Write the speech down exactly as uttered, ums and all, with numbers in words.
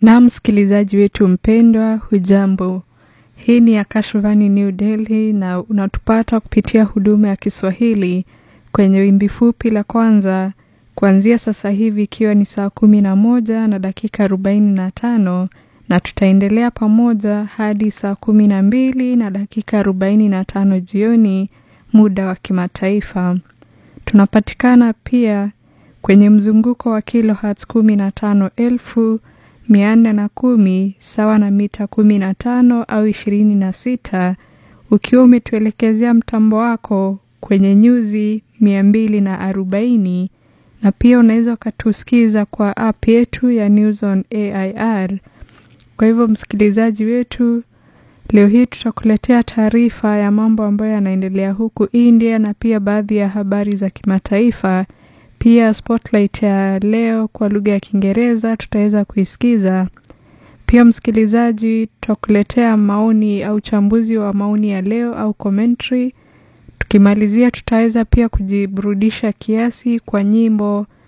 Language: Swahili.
Na msikilizaji wetu mpendwa, hujambo. Hii ni Akashvani New Delhi na unatupata kupitia huduma ya Kiswahili kwenye wimbi fupi la kwanza kuanzia sasa hivi ikiwa ni saa kumi na moja na dakika arobaini na tano na tutaendelea pamoja hadi saa kumi na mbili na dakika arobaini na tano jioni muda wa kimataifa. Tunapatikana pia kwenye mzunguko wa kilohertz kumi na tano elfu mia nne na kumi sawa na mita kumi na tano au ishirini na sita ukiwa umetuelekezea mtambo wako kwenye nyuzi mia mbili na arobaini, na pia unaweza ukatusikiza kwa app yetu ya News on A I R. Kwa hivyo msikilizaji wetu, leo hii tutakuletea taarifa ya mambo ambayo yanaendelea huku India na pia baadhi ya habari za kimataifa. Pia spotlight ya leo kwa lugha ya Kiingereza tutaweza kuisikiza. Pia msikilizaji, tutakuletea maoni au chambuzi wa maoni ya leo au commentary. Tukimalizia tutaweza pia kujiburudisha kiasi kwa nyimbo